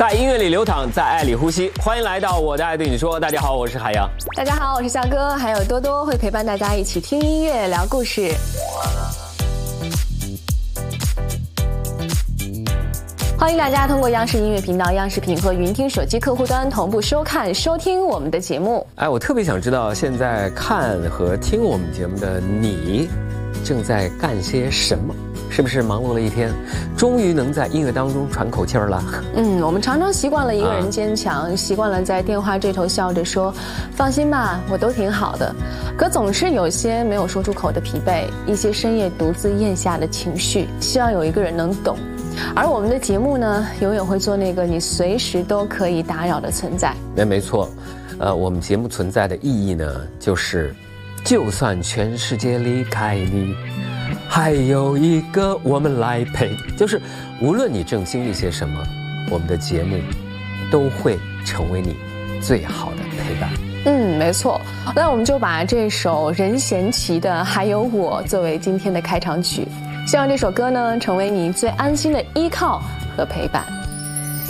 在音乐里流淌，在爱里呼吸。欢迎来到我的爱对你说。大家好，我是海洋。 大家好，我是笑哥，还有多多会陪伴大家一起听音乐、聊故事。欢迎大家通过央视音乐频道、央视频和云听手机客户端同步收看、收听我们的节目。 我特别想知道，现在看和听我们节目的你，正在干些什么？是不是忙碌了一天，终于能在音乐当中喘口气儿了？ 我们常常习惯了一个人坚强，习惯了在电话这头笑着说放心吧，我都挺好的。可总是有些没有说出口的疲惫，一些深夜独自咽下的情绪，希望有一个人能懂。而我们的节目呢，永远会做那个你随时都可以打扰的存在。 没错，我们节目存在的意义呢，就是就算全世界离开你，还有一个我们来陪。就是无论你正经历些什么，我们的节目都会成为你最好的陪伴。 没错，那我们就把这首任贤齐的《还有我》作为今天的开场曲，希望这首歌呢成为你最安心的依靠和陪伴。